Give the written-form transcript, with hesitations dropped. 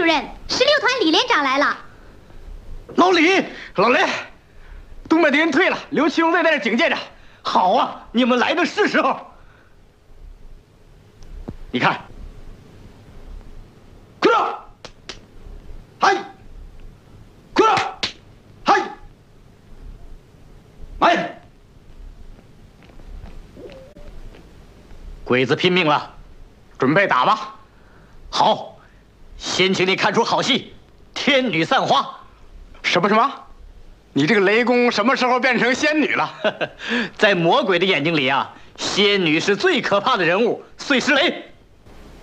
任，16团李连长来了。 老李，老雷，东北敌人退了，刘奇勇在这警戒着。好啊，你们来的是时候。你看，快点，嗨，快点，嗨，来，鬼子拼命了，准备打吧。好，先请你看出好戏，天女散花。什么？你这个雷公什么时候变成仙女了？在魔鬼的眼睛里啊，仙女是最可怕的人物，碎石雷。